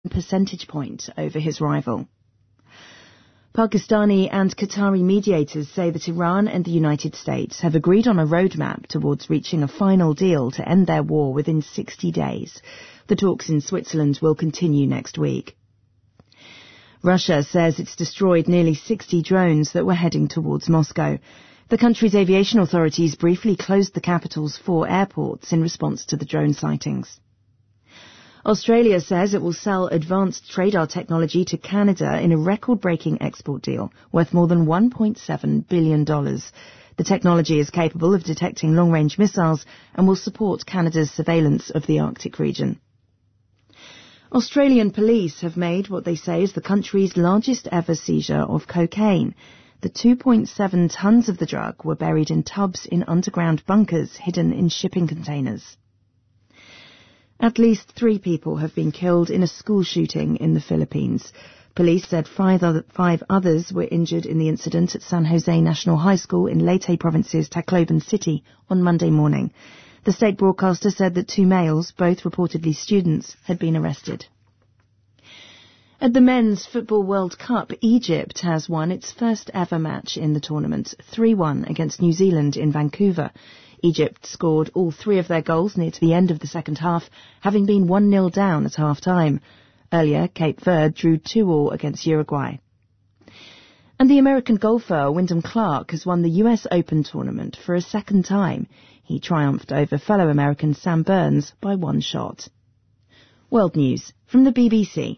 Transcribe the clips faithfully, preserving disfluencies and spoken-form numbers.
percentage point over his rival. Pakistani and Qatari mediators say that Iran and the United States have agreed on a roadmap towards reaching a final deal to end their war within sixty days. The talks in Switzerland will continue next week. Russia says it's destroyed nearly sixty drones that were heading towards Moscow. The country's aviation authorities briefly closed the capital's four airports in response to the drone sightings. Australia says it will sell advanced radar technology to Canada in a record-breaking export deal worth more than one point seven billion dollars. The technology is capable of detecting long-range missiles and will support Canada's surveillance of the Arctic region. Australian police have made what they say is the country's largest ever seizure of cocaine. The two point seven tons of the drug were buried in tubs in underground bunkers hidden in shipping containers. At least three people have been killed in a school shooting in the Philippines. Police said five, other, five others were injured in the incident at San Jose National High School in Leyte Province's Tacloban City on Monday morning. The state broadcaster said that two males, both reportedly students, had been arrested. At the Men's Football World Cup, Egypt has won its first ever match in the tournament, three one against New Zealand in Vancouver. Egypt scored all three of their goals near to the end of the second half, having been one nil down at half-time. Earlier, Cape Verde drew two all against Uruguay. And the American golfer Wyndham Clark has won the U S Open tournament for a second time. He triumphed over fellow American Sam Burns by one shot. World News from the B B C.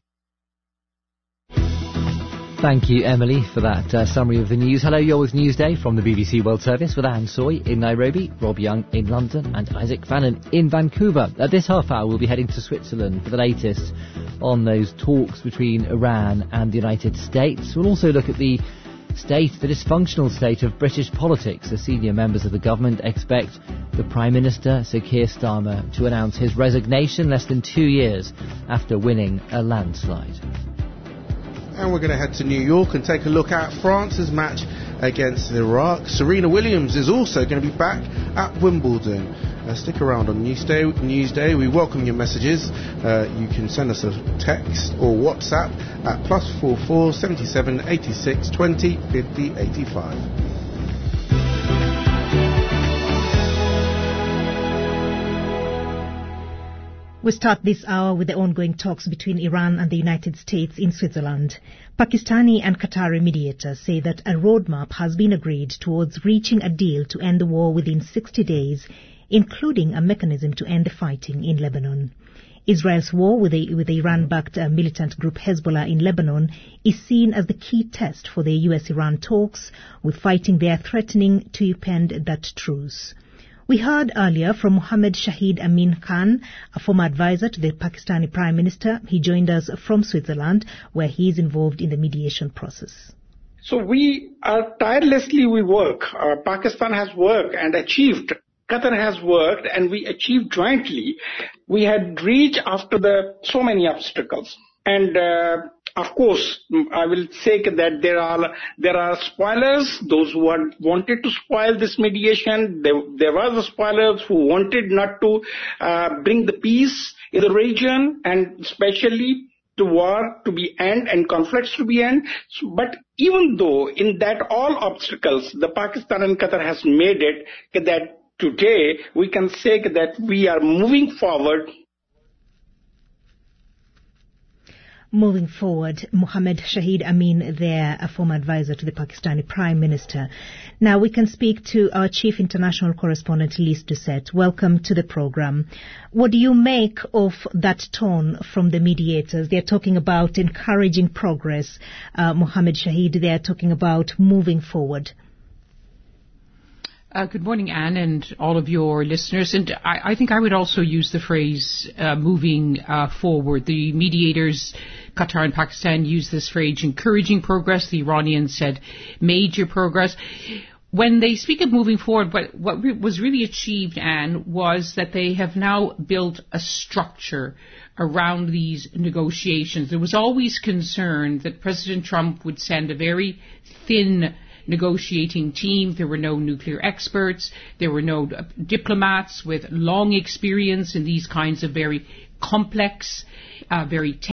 Thank you, Emily, for that uh, summary of the news. Hello, you're with Newsday from the B B C World Service with Anne Soy in Nairobi, Rob Young in London and Isaac Fannin in Vancouver. At this half hour, we'll be heading to Switzerland for the latest on those talks between Iran and the United States. We'll also look at the state, the dysfunctional state of British politics, as senior members of the government expect the Prime Minister, Sir Keir Starmer, to announce his resignation less than two years after winning a landslide. And we're going to head to New York and take a look at France's match against Iraq. Serena Williams is also going to be back at Wimbledon. Uh, stick around on Newsday. Newsday. We welcome your messages. Uh, you can send us a text or WhatsApp at plus four four seventy seven eighty six twenty fifty eighty five. We start this hour with the ongoing talks between Iran and the United States in Switzerland. Pakistani and Qatari mediators say that a roadmap has been agreed towards reaching a deal to end the war within sixty days, including a mechanism to end the fighting in Lebanon. Israel's war with the, with the Iran-backed uh, militant group Hezbollah in Lebanon is seen as the key test for the U S Iran talks, with fighting there threatening to upend that truce. We heard earlier from Mohammed Shahid Amin Khan, a former advisor to the Pakistani Prime Minister. He joined us from Switzerland, where he is involved in the mediation process. So we are tirelessly we work. Uh, Pakistan has worked and achieved. Qatar has worked and we achieved jointly. We had reached after the so many obstacles. And uh, of course, I will say that there are there are spoilers, those who had wanted to spoil this mediation. There, there were the spoilers who wanted not to uh, bring the peace in the region, and especially the war to be end and conflicts to be end. So, but even though in that all obstacles, the Pakistan and Qatar has made it that today we can say that we are moving forward. Moving forward, Mohammed Shahid Amin there, a former advisor to the Pakistani Prime Minister. Now we can speak to our Chief International Correspondent, Lise Doucette. Welcome to the program. What do you make of that tone from the mediators? They're talking about encouraging progress. Uh, Mohammed Shahid, they're talking about moving forward. Uh, good morning, Anne, and all of your listeners. And I, I think I would also use the phrase uh, moving uh, forward. The mediators, Qatar and Pakistan, used this phrase encouraging progress. The Iranians said major progress. When they speak of moving forward, what, what re- was really achieved, Anne, was that they have now built a structure around these negotiations. There was always concern that President Trump would send a very thin negotiating team. There were no nuclear experts. There were no uh, diplomats with long experience in these kinds of very complex, uh, very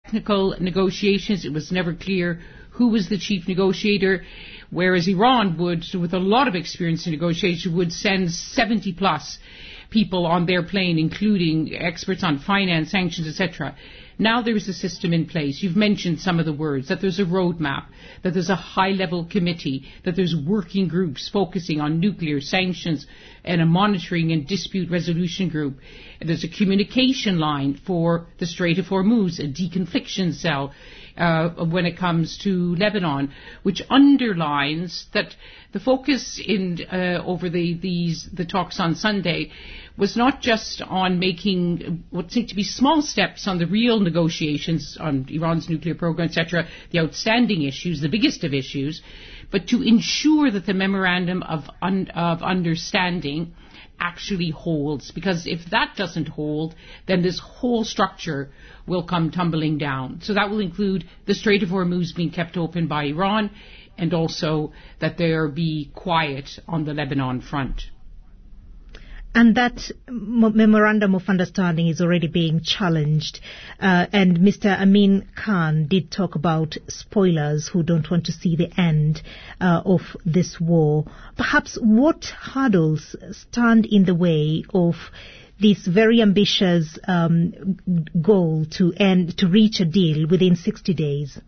technical negotiations. It was never clear who was the chief negotiator, whereas Iran would, with a lot of experience in negotiation, would send seventy plus people on their plane, including experts on finance, sanctions, et cetera. Now there is a system in place. You've mentioned some of the words, that there's a roadmap, that there's a high-level committee, that there's working groups focusing on nuclear sanctions, and a monitoring and dispute resolution group. And there's a communication line for the Strait of Hormuz, a deconfliction cell uh, when it comes to Lebanon, which underlines that the focus in uh, over the these the talks on Sunday was not just on making what seemed to be small steps on the real negotiations on Iran's nuclear program, et cetera, the outstanding issues, the biggest of issues, but to ensure that the memorandum of un- of understanding actually holds. Because if that doesn't hold, then this whole structure will come tumbling down. So that will include the Strait of Hormuz being kept open by Iran, and also that there be quiet on the Lebanon front. And that m- memorandum of understanding is already being challenged. Uh, and Mister Amin Khan did talk about spoilers who don't want to see the end uh, of this war. Perhaps what hurdles stand in the way of this very ambitious um, goal to end, to reach a deal within sixty days?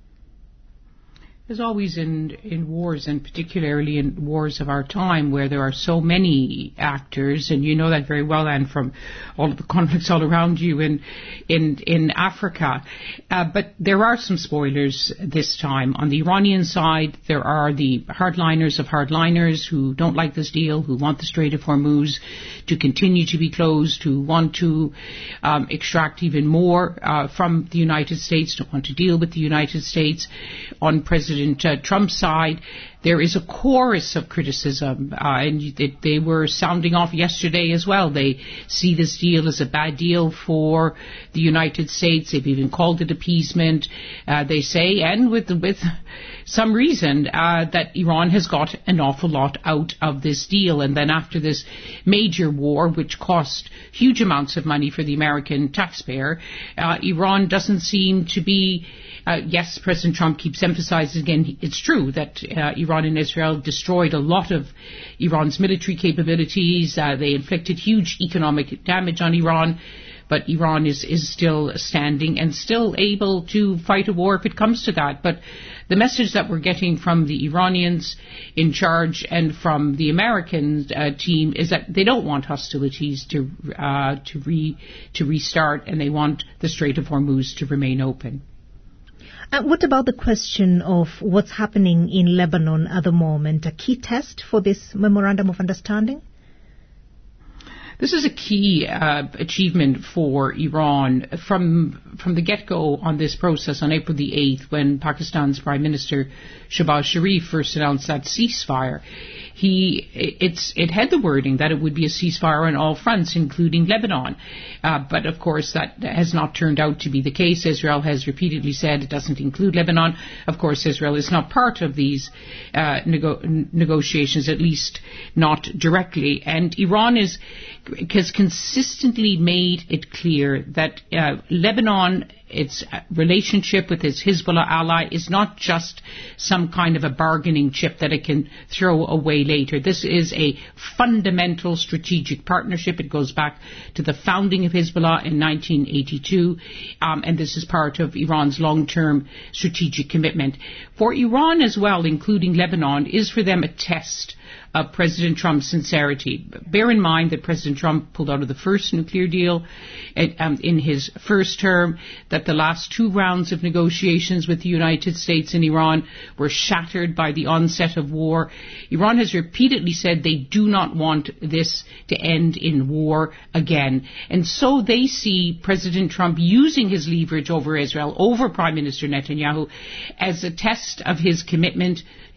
As always in, in wars, and particularly in wars of our time, where there are so many actors, and you know that very well, Anne, from all of the conflicts all around you in in, in Africa. Uh, but there are some spoilers this time. On the Iranian side, there are the hardliners of hardliners who don't like this deal, who want the Strait of Hormuz to continue to be closed, who want to um, extract even more uh, from the United States, don't want to deal with the United States. On President Uh, Trump's side, there is a chorus of criticism, uh, and they, they were sounding off yesterday as well. They see this deal as a bad deal for the United States. They've even called it appeasement. Uh, they say, and with with some reason, uh, that Iran has got an awful lot out of this deal. And then after this major war, which cost huge amounts of money for the American taxpayer, uh, Iran doesn't seem to be. Uh, yes, President Trump keeps emphasizing again, it's true that uh, Iran and Israel destroyed a lot of Iran's military capabilities. Uh, they inflicted huge economic damage on Iran, but Iran is, is still standing and still able to fight a war if it comes to that. But the message that we're getting from the Iranians in charge and from the American uh, team is that they don't want hostilities to uh, to re to restart, and they want the Strait of Hormuz to remain open. Uh, what about the question of what's happening in Lebanon at the moment? A key test for this memorandum of understanding? This is a key uh, achievement for Iran from from the get-go on this process on April the eighth, when Pakistan's Prime Minister Shehbaz Sharif first announced that ceasefire. He it's it had the wording that it would be a ceasefire on all fronts, including Lebanon. Uh, but of course, that has not turned out to be the case. Israel has repeatedly said it doesn't include Lebanon. Of course, Israel is not part of these uh, nego- negotiations, at least not directly. And Iran is has consistently made it clear that uh, Lebanon, its relationship with its Hezbollah ally, is not just some kind of a bargaining chip that it can throw away later. This is a fundamental strategic partnership. It goes back to the founding of Hezbollah in nineteen eighty-two, um, and this is part of Iran's long-term strategic commitment. For Iran as well, including Lebanon, is for them a test of President Trump's sincerity. Bear in mind that President Trump pulled out of the first nuclear deal um, in his first term, that the last two rounds of negotiations with the United States and Iran were shattered by the onset of war. Iran has repeatedly said they do not want this to end in war again. And so they see President Trump using his leverage over Israel, over Prime Minister Netanyahu, as a test of his commitment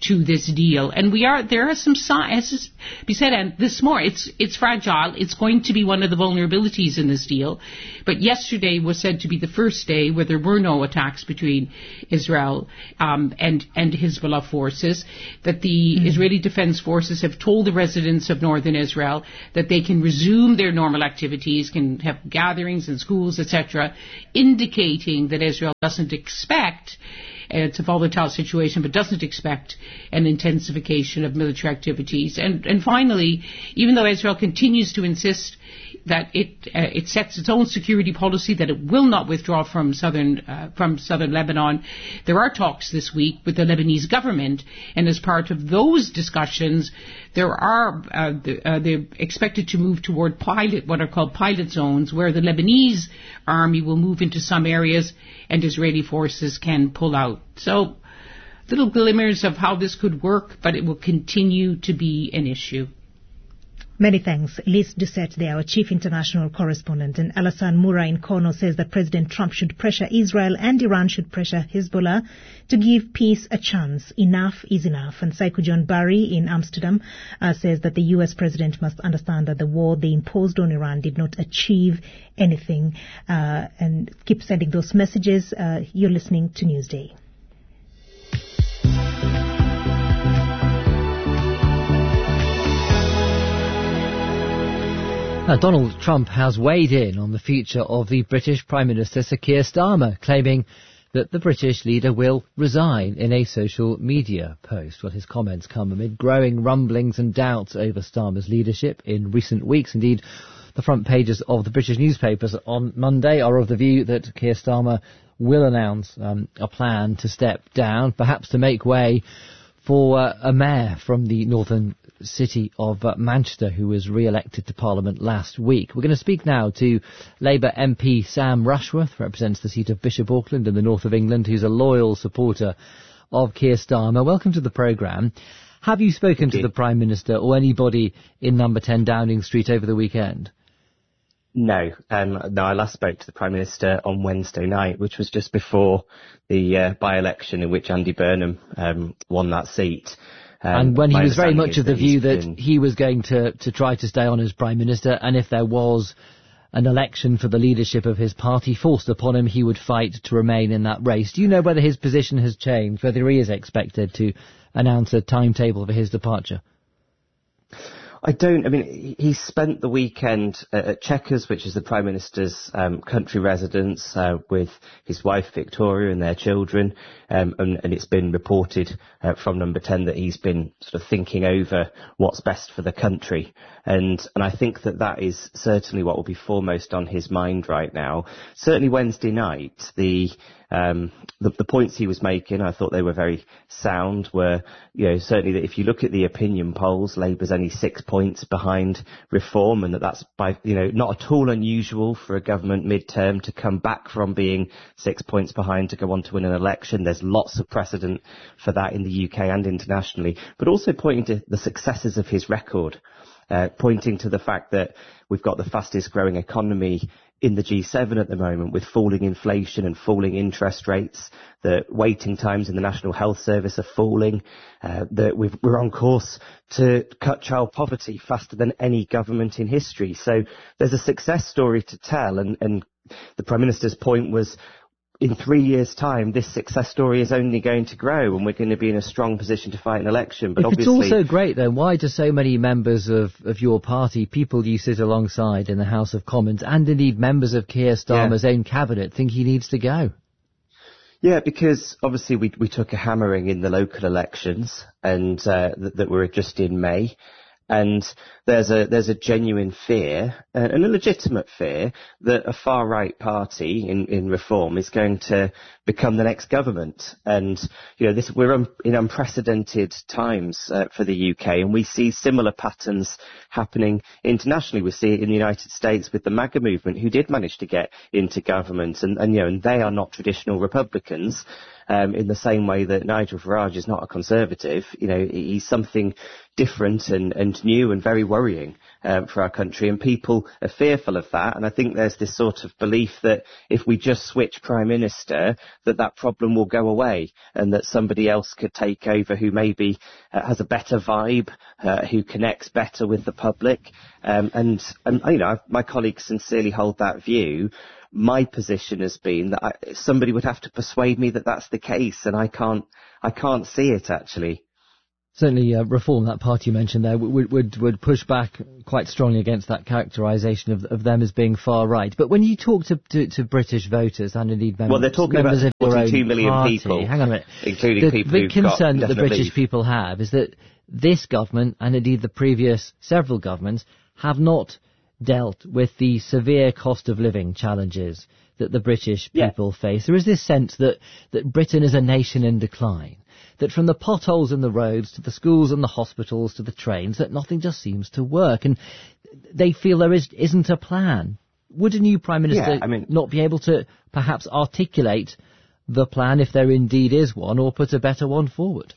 to this deal. And we are, there are some signs, as we said, and this morning, it's, it's fragile. It's going to be one of the vulnerabilities in this deal. But yesterday was said to be the first day where there were no attacks between Israel um, and, and Hezbollah forces, that the mm. Israeli Defense Forces have told the residents of northern Israel that they can resume their normal activities, can have gatherings in schools, et cetera, indicating that Israel doesn't expect, uh, it's a volatile situation, but doesn't expect an intensification of military activities. And, and finally, even though Israel continues to insist that it uh, it sets its own security policy, that it will not withdraw from southern uh, from southern Lebanon, there are talks this week with the Lebanese government, and as part of those discussions, there are uh, the, uh, they're expected to move toward pilot, what are called pilot zones, where the Lebanese army will move into some areas and Israeli forces can pull out. So, little glimmers of how this could work, but it will continue to be an issue. Many thanks. Liz Doucette there, our chief international correspondent. And Alassane Moura in Kono says that President Trump should pressure Israel and Iran should pressure Hezbollah to give peace a chance. Enough is enough. And Saiku John Barry in Amsterdam uh, says that the U S president must understand that the war they imposed on Iran did not achieve anything. Uh, and keep sending those messages. Uh, you're listening to Newsday. Now, Donald Trump has weighed in on the future of the British Prime Minister Sir Keir Starmer, claiming that the British leader will resign in a social media post. Well, his comments come amid growing rumblings and doubts over Starmer's leadership in recent weeks. Indeed, the front pages of the British newspapers on Monday are of the view that Keir Starmer will announce um, a plan to step down, perhaps to make way for uh, a mayor from the northern city of uh, Manchester, who was re-elected to Parliament last week. We're going to speak now to Labour M P Sam Rushworth, who represents the seat of Bishop Auckland in the north of England, who's a loyal supporter of Keir Starmer. Welcome to the programme. Have you spoken to the Prime Minister or anybody in number ten Downing Street over the weekend? No, um, no. I last spoke to the Prime Minister on Wednesday night, which was just before the uh, by-election in which Andy Burnham um, won that seat. Um, and when he was very much of the view that been... he was going to, to try to stay on as Prime Minister, and if there was an election for the leadership of his party forced upon him, he would fight to remain in that race. Do you know whether his position has changed, whether he is expected to announce a timetable for his departure? I don't. I mean, he spent the weekend at Chequers, which is the Prime Minister's um, country residence, uh, with his wife Victoria and their children, um, and, and it's been reported uh, from Number ten that he's been sort of thinking over what's best for the country, and and I think that that is certainly what will be foremost on his mind right now. Certainly Wednesday night, the Um, the, the points he was making, I thought they were very sound, were, you know, certainly that if you look at the opinion polls, Labour's only six points behind Reform, and that that's, by, you know, not at all unusual for a government mid-term to come back from being six points behind to go on to win an election. There's lots of precedent for that in the U K and internationally, but also pointing to the successes of his record, uh, pointing to the fact that we've got the fastest growing economy in the G seven at the moment, with falling inflation and falling interest rates, that waiting times in the National Health Service are falling, uh, that we've, we're on course to cut child poverty faster than any government in history. So there's a success story to tell, and, and the Prime Minister's point was, in three years' time, this success story is only going to grow, and we're going to be in a strong position to fight an election. But if obviously, it's also great, then why do so many members of, of your party, people you sit alongside in the House of Commons, and indeed members of Keir Starmer's yeah. own cabinet, think he needs to go? Yeah, because obviously we we took a hammering in the local elections, and uh, that, that were just in May. And there's a there's a genuine fear, uh, and a legitimate fear, that a far-right party in, in Reform is going to become the next government. And, you know, this we're um, in unprecedented times uh, for the U K, and we see similar patterns happening internationally. We see it in the United States with the MAGA movement, who did manage to get into government, and, and you know, and they are not traditional Republicans. Um, in the same way that Nigel Farage is not a Conservative, you know, he's something different and, and new and very worrying um, for our country, and people are fearful of that. And I think there's this sort of belief that if we just switch Prime Minister, that that problem will go away and that somebody else could take over who maybe uh, has a better vibe, uh, who connects better with the public. Um, and, and, you know, my colleagues sincerely hold that view. My position has been that I, somebody would have to persuade me that that's the case, and I can't, I can't see it actually. Certainly, uh, Reform, that party you mentioned there, would, would would push back quite strongly against that characterisation of, of them as being far right. But when you talk to, to, to British voters and indeed members, well, they're talking members about of your forty-two own million party, people, hang on a minute, including the, people the who've concern got that the British leave. people have is that this government and indeed the previous several governments have not dealt with the severe cost of living challenges that the British people yeah. face. There is this sense that, that Britain is a nation in decline, that from the potholes in the roads to the schools and the hospitals to the trains, that nothing just seems to work, and they feel there is, isn't a plan. Would a new Prime Minister yeah, I mean, not be able to perhaps articulate the plan, if there indeed is one, or put a better one forward?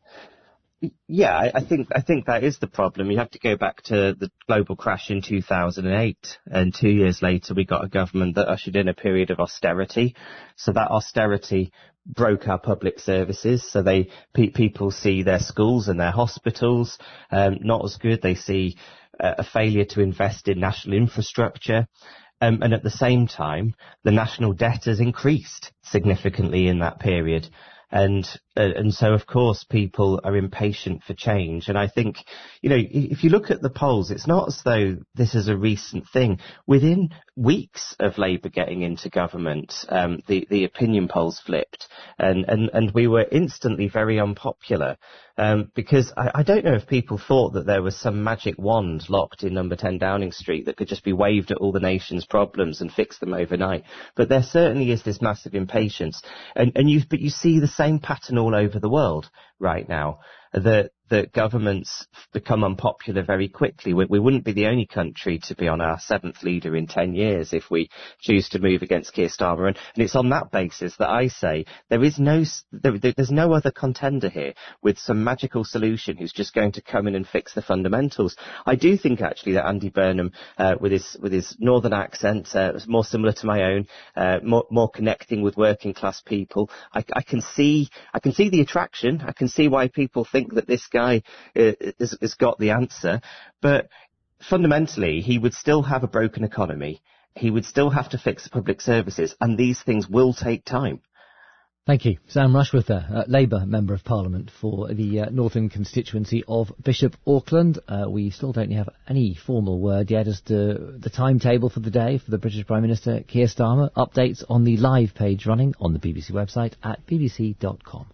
Yeah, I, I think I think that is the problem. You have to go back to the global crash in two thousand eight, and two years later we got a government that ushered in a period of austerity. So that austerity broke our public services. So they pe- people see their schools and their hospitals um, not as good. They see uh, a failure to invest in national infrastructure. Um, and at the same time, the national debt has increased significantly in that period. And uh, and so, of course, people are impatient for change. And I think, you know, if you look at the polls, it's not as though this is a recent thing. Within weeks of Labour getting into government, um, the, the opinion polls flipped, and, and, and we were instantly very unpopular. Um, because I, I don't know if people thought that there was some magic wand locked in number ten Downing Street that could just be waved at all the nation's problems and fix them overnight. But there certainly is this massive impatience. And, and you, but you see the same pattern all over the world right now, that that governments become unpopular very quickly. We, we wouldn't be the only country to be on our seventh leader in ten years if we choose to move against Keir Starmer. And, and it's on that basis that I say there is no, there, there's no other contender here with some magical solution who's just going to come in and fix the fundamentals. I do think actually that Andy Burnham, uh, with his with his northern accent, uh, is more similar to my own, uh, more, more connecting with working class people. I, I can see, I can see the attraction. I can see why people think that this guy uh, has, has got the answer, but fundamentally he would still have a broken economy. He would still have to fix the public services, and these things will take time. Thank you. Sam Rushworth there, uh, Labour Member of Parliament for the uh, Northern constituency of Bishop Auckland. Uh, we still don't have any formal word yet as to the timetable for the day for the British Prime Minister Keir Starmer. Updates on the live page running on the B B C website at b b c dot com.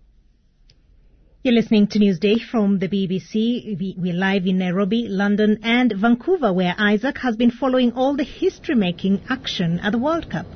You're listening to Newsday from the B B C. We're live in Nairobi, London and Vancouver, where Isaac has been following all the history-making action at the World Cup.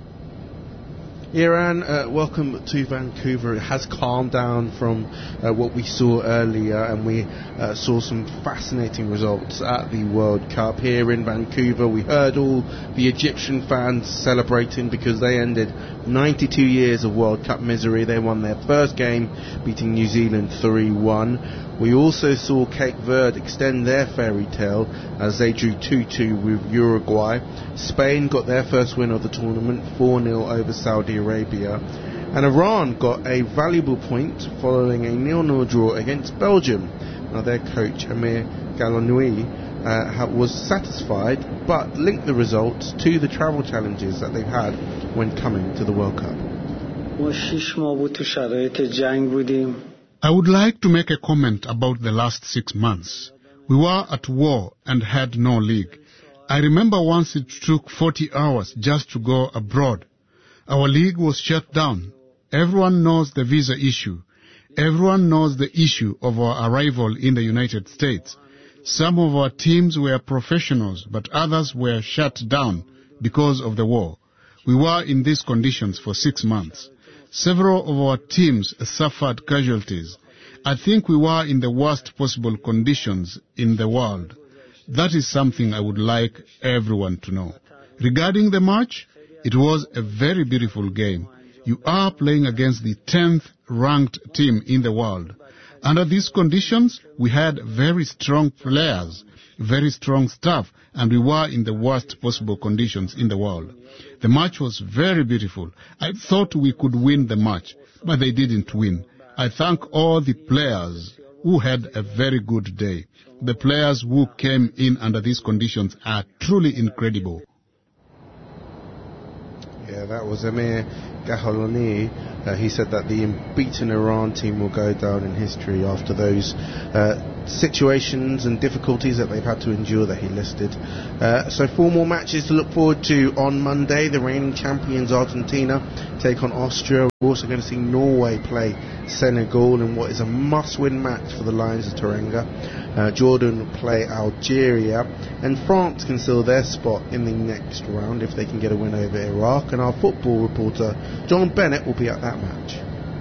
Iran, uh, welcome to Vancouver. It has calmed down from uh, what we saw earlier, and we uh, saw some fascinating results at the World Cup here in Vancouver. We heard all the Egyptian fans celebrating because they ended ninety-two years of World Cup misery. They won their first game, beating New Zealand three one. We also saw Cape Verde extend their fairy tale as they drew two two with Uruguay. Spain got their first win of the tournament, four nil over Saudi Arabia. And Iran got a valuable point following a nil nil draw against Belgium. Now their coach, Amir Galanoui, uh, was satisfied, but linked the results to the travel challenges that they've had when coming to the World Cup. I would like to make a comment about the last six months. We were at war and had no league. I remember once it took forty hours just to go abroad. Our league was shut down. Everyone knows the visa issue. Everyone knows the issue of our arrival in the United States. Some of our teams were professionals, but others were shut down because of the war. We were in these conditions for six months. Several of our teams suffered casualties. I think we were in the worst possible conditions in the world. That is something I would like everyone to know. Regarding the match, it was a very beautiful game. You are playing against the tenth ranked team in the world. Under these conditions, we had very strong players, very strong staff, and we were in the worst possible conditions in the world. The match was very beautiful. I thought we could win the match, but they didn't win. I thank all the players who had a very good day. The players who came in under these conditions are truly incredible. Yeah, that was Amir Gaholani. Uh, he said that the beaten Iran team will go down in history after those uh, situations and difficulties that they've had to endure that he listed. Uh, so four more matches to look forward to on Monday. The reigning champions Argentina take on Austria. We're also going to see Norway play Senegal in what is a must-win match for the Lions of Teranga. Uh, Jordan play Algeria, and France can seal their spot in the next round if they can get a win over Iraq. And our football reporter John Bennett will be at that match.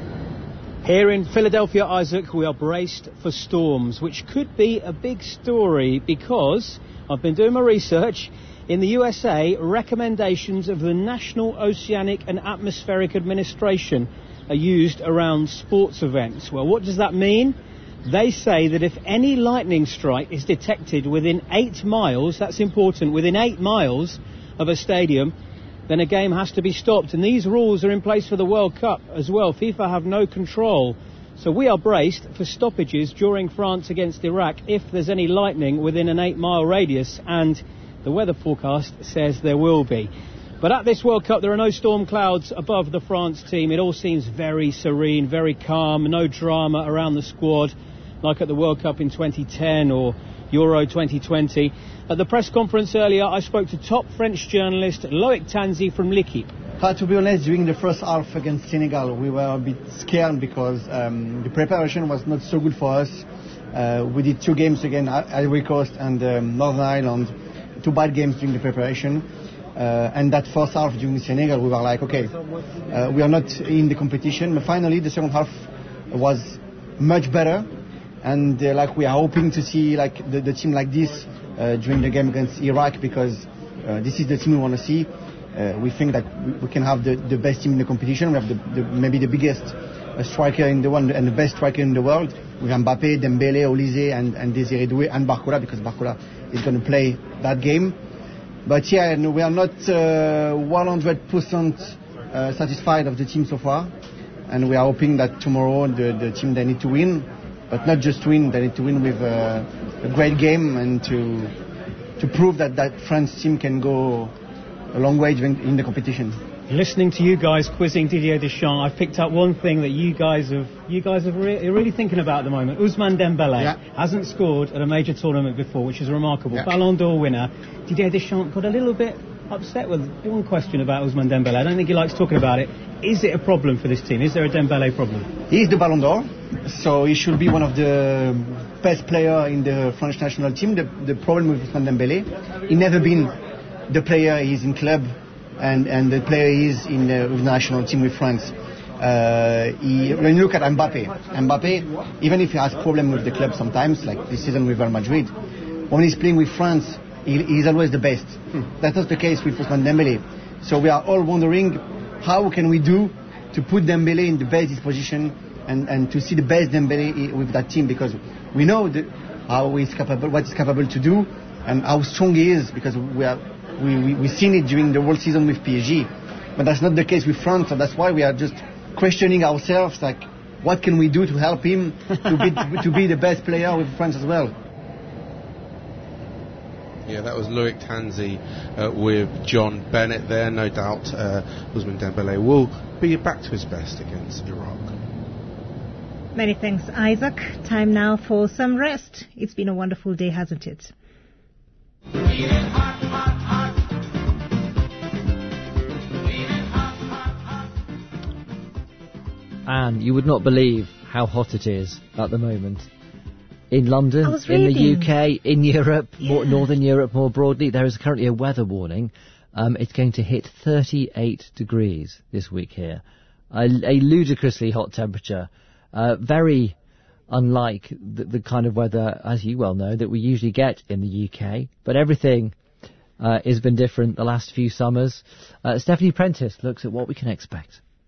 Here in Philadelphia, Isaac, we are braced for storms, which could be a big story because I've been doing my research. In the U S A, recommendations of the National Oceanic and Atmospheric Administration are used around sports events. Well, what does that mean? They say that if any lightning strike is detected within eight miles, that's important, within eight miles of a stadium, then a game has to be stopped. And these rules are in place for the World Cup as well. FIFA have no control. So we are braced for stoppages during France against Iraq if there's any lightning within an eight-mile radius, and the weather forecast says there will be. But at this World Cup, there are no storm clouds above the France team. It all seems very serene, very calm, no drama around the squad, like at the World Cup in twenty ten or Euro twenty twenty. At the press conference earlier, I spoke to top French journalist Loic Tanzi from L'Equipe. Uh, to be honest, during the first half against Senegal, we were a bit scared because um, the preparation was not so good for us. Uh, we did two games against Ivory Coast and um, Northern Ireland, two bad games during the preparation. Uh, and that first half during Senegal, we were like, okay, uh, we are not in the competition. But finally, the second half was much better. And uh, like we are hoping to see like the, the team like this uh, during the game against Iraq, because uh, this is the team we want to see. Uh, we think that we, we can have the, the best team in the competition. We have the, the, maybe the biggest uh, striker in the world and the best striker in the world. We have Mbappé, Dembélé, Olise, and, and Désiré Doué, and Barcola, because Barcola is going to play that game. But yeah, no, we are not uh, one hundred percent uh, satisfied of the team so far, and we are hoping that tomorrow the, the team they need to win, but not just win, they need to win with uh, a great game and to to prove that that France team can go a long way in the competition. Listening to you guys quizzing Didier Deschamps, I picked up one thing that you guys have you guys are re- really thinking about at the moment. Ousmane Dembélé yeah. hasn't scored at a major tournament before, which is remarkable. Yeah. Ballon d'Or winner. Didier Deschamps got a little bit upset with one question about Ousmane Dembélé. I don't think he likes talking about it. Is it a problem for this team? Is there a Dembélé problem? He is the Ballon d'Or, so he should be one of the best players in the French national team. The, the problem with Ousmane Dembélé, he never been the player he is in club. And, and the player is in the national team with France. Uh, he, when you look at Mbappé, Mbappé, even if he has problems with the club sometimes, like this season with Real Madrid, when he's playing with France, he, he's always the best. Hmm. That's not the case with Ousmane Dembélé. So we are all wondering, how can we do to put Dembélé in the best disposition and, and to see the best Dembélé with that team, because we know the, how he's capable, what he's capable to do, and how strong he is, because we are. We, we, we've seen it during the World season with P S G, but that's not the case with France, so that's why we are just questioning ourselves, like, what can we do to help him to be, to be the best player with France as well? Yeah, that was Loic Tanzi uh, with John Bennett there. No doubt uh, Ousmane Dembélé will be back to his best against Iraq. Many thanks, Isaac. Time now for some rest. It's been a wonderful day, hasn't it? And you would not believe how hot it is at the moment. In London, in the U K, in Europe, yeah. more, Northern Europe more broadly, there is currently a weather warning. Um, it's going to hit thirty-eight degrees this week here. A, a ludicrously hot temperature. Uh, very unlike the, the kind of weather, as you well know, that we usually get in the U K. But everything uh, has been different the last few summers. Uh, Stephanie Prentice looks at what we can expect.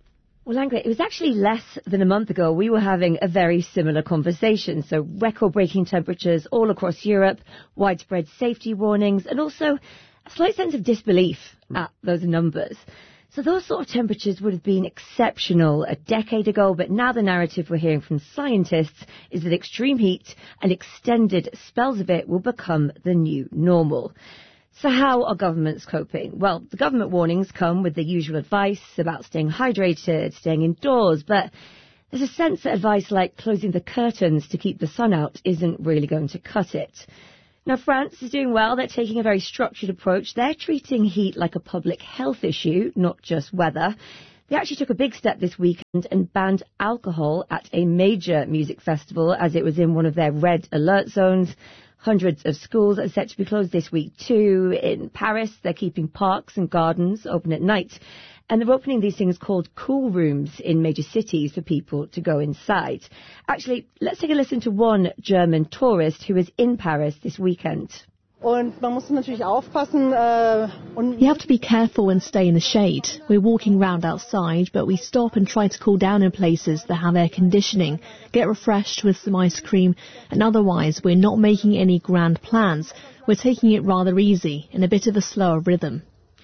Well, Langre, it was actually less than a month ago we were having a very similar conversation. So record-breaking temperatures all across Europe, widespread safety warnings, and also a slight sense of disbelief at those numbers. So those sort of temperatures would have been exceptional a decade ago, but now the narrative we're hearing from scientists is that extreme heat and extended spells of it will become the new normal. So how are governments coping? Well, the government warnings come with the usual advice about staying hydrated, staying indoors, but there's a sense that advice like closing the curtains to keep the sun out isn't really going to cut it. Now, France is doing well. They're taking a very structured approach. They're treating heat like a public health issue, not just weather. They actually took a big step this weekend and banned alcohol at a major music festival as it was in one of their red alert zones. Hundreds of schools are set to be closed this week too. In Paris, they're keeping parks and gardens open at night. And they're opening these things called cool rooms in major cities for people to go inside. Actually, let's take a listen to one German tourist who was in Paris this weekend. Und man muss natürlich aufpassen. Äh, und you have to be careful and stay in the shade. We're walking round outside, but we stop and try to cool down in places that have air conditioning, get refreshed with some ice cream, and otherwise we're not making any grand plans. We're taking it rather easy, in a bit of a slower rhythm.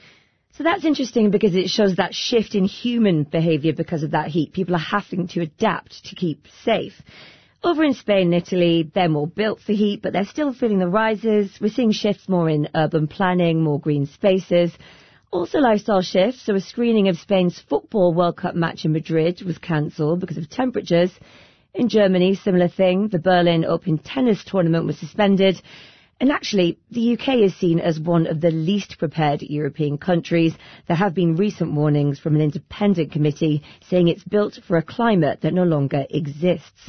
So that's interesting because it shows that shift in human behaviour because of that heat. People are having to adapt to keep safe. Over in Spain and Italy, they're more built for heat, but they're still feeling the rises. We're seeing shifts more in urban planning, more green spaces. Also lifestyle shifts, so a screening of Spain's Football World Cup match in Madrid was cancelled because of temperatures. In Germany, similar thing. The Berlin Open tennis tournament was suspended. And actually, the U K is seen as one of the least prepared European countries. There have been recent warnings from an independent committee saying it's built for a climate that no longer exists.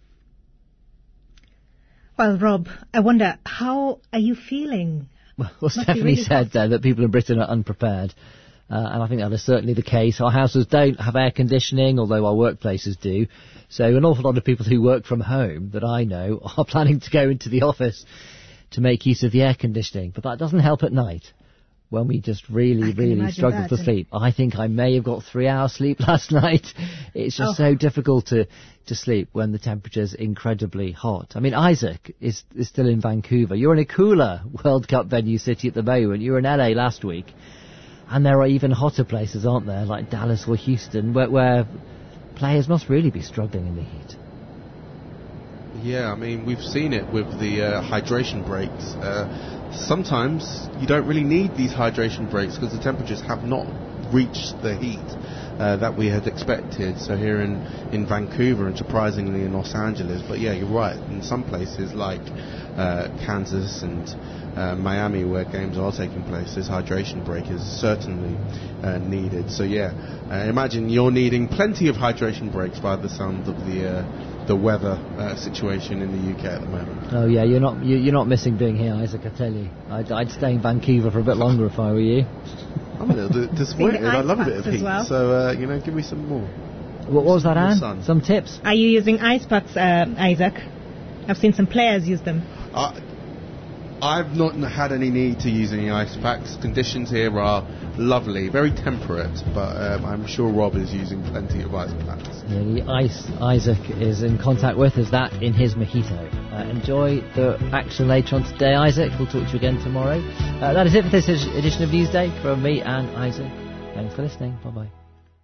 Well, Rob, I wonder, how are you feeling? Well, well Stephanie really said uh, that people in Britain are unprepared, uh, and I think that is certainly the case. Our houses don't have air conditioning, although our workplaces do. So an awful lot of people who work from home that I know are planning to go into the office to make use of the air conditioning. But that doesn't help at night when we just really, really struggle to sleep. I think I may have got three hours sleep last night. It's just oh. so difficult to, to sleep when the temperature's incredibly hot. I mean, Isaac is, is still in Vancouver. You're in a cooler World Cup venue city at the moment. You were in L A last week. And there are even hotter places, aren't there, like Dallas or Houston, where, where players must really be struggling in the heat. Yeah, I mean, we've seen it with the uh, hydration breaks. Uh, sometimes you don't really need these hydration breaks because the temperatures have not reached the heat uh, that we had expected. So here in, in Vancouver and surprisingly in Los Angeles. But yeah, you're right. In some places like uh, Kansas and uh, Miami where games are taking place, this hydration break is certainly uh, needed. So yeah, uh, imagine you're needing plenty of hydration breaks by the sound of the... Uh, the weather uh, situation in the U K at the moment. Oh yeah, you're not you, you're not missing being here, Isaac. I tell you, I'd, I'd stay in Vancouver for a bit longer if I were you. I'm a little bit disappointed. I love a bit of heat, well. so uh, you know, give me some more. What was that, Anne? Sun. Some tips? Are you using ice packs, uh, Isaac? I've seen some players use them. Uh, I've not had any need to use any ice packs. Conditions here are lovely, very temperate, but um, I'm sure Rob is using plenty of ice packs. Yeah, the ice Isaac is in contact with is that in his mojito. Uh, enjoy the action later on today, Isaac. We'll talk to you again tomorrow. Uh, that is it for this edition of Newsday from me and Isaac. Thanks for listening. Bye-bye.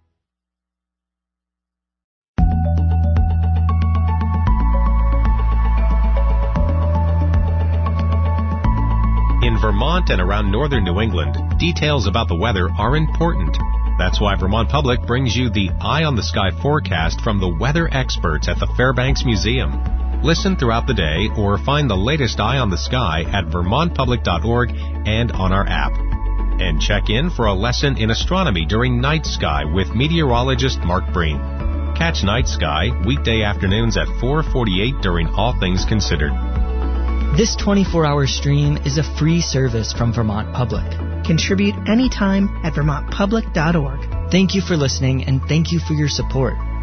In Vermont and around northern New England, details about the weather are important. That's why Vermont Public brings you the Eye on the Sky forecast from the weather experts at the Fairbanks Museum. Listen throughout the day or find the latest Eye on the Sky at vermont public dot org and on our app. And check in for a lesson in astronomy during Night Sky with meteorologist Mark Breen. Catch Night Sky weekday afternoons at four forty-eight during All Things Considered. This twenty-four hour stream is a free service from Vermont Public. Contribute anytime at vermont public dot org. Thank you for listening and thank you for your support.